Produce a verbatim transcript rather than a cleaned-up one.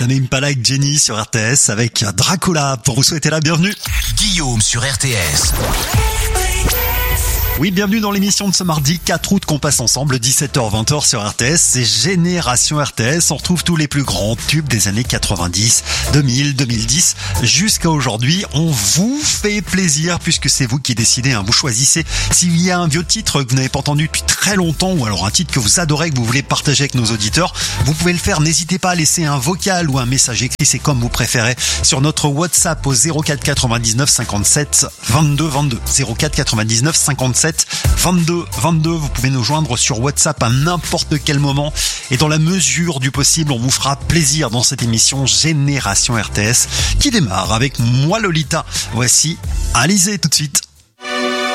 Tame Impala avec Jenny sur R T S avec Dracula pour vous souhaiter la bienvenue. Guillaume sur R T S. Oui, bienvenue dans l'émission de ce mardi quatre août qu'on passe ensemble, dix-sept heures vingt sur R T S. C'est Génération R T S. On retrouve tous les plus grands tubes des années quatre-vingt-dix, deux mille, deux mille dix jusqu'à aujourd'hui. On vous fait plaisir puisque c'est vous qui décidez. Hein. Vous choisissez s'il y a un vieux titre que vous n'avez pas entendu depuis très longtemps ou alors un titre que vous adorez, que vous voulez partager avec nos auditeurs. Vous pouvez le faire. N'hésitez pas à laisser un vocal ou un message écrit. C'est comme vous préférez sur notre WhatsApp au zéro quatre quatre-vingt-dix-neuf cinquante-sept vingt-deux vingt-deux. zéro quatre quatre-vingt-dix-neuf cinquante-sept vingt-deux vingt-deux. Vous pouvez nous joindre sur WhatsApp à n'importe quel moment et dans la mesure du possible, on vous fera plaisir dans cette émission Génération R T S qui démarre avec moi Lolita. Voici Alizé tout de suite.